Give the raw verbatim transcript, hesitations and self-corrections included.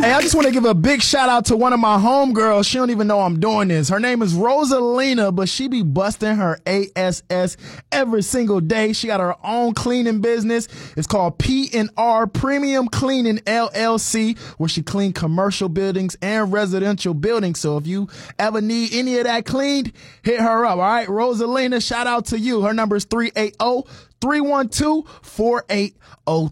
Hey, I just want to give a big shout out to one of my homegirls. She don't even know I'm doing this. Her name is Rosalina, but she be busting her ass every single day. She got her own cleaning business. It's called P and R Premium Cleaning L L C, where she clean commercial buildings and residential buildings. So if you ever need any of that cleaned, hit her up. All right, Rosalina, shout out to you. Her number is three eight zero, three one two, four eight zero two.